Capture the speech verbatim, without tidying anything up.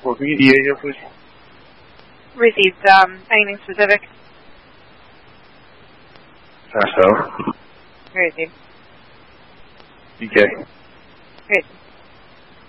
four, can you get the A here, please? Received. Um, anything specific? Passed out. Received. D K. Received.